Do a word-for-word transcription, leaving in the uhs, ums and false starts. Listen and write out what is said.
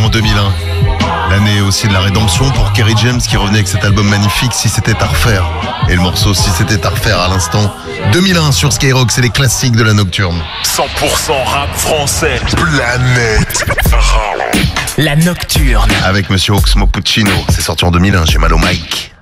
en deux mille un. L'année aussi de la rédemption pour Kerry James qui revenait avec cet album magnifique Si c'était à refaire. Et le morceau Si c'était à refaire à l'instant. deux mille un sur Skyrock, c'est les classiques de la nocturne. cent pour cent rap français. Planète La nocturne. Avec Monsieur Oxmo Puccino, c'est sorti en deux mille un chez Malo Mike.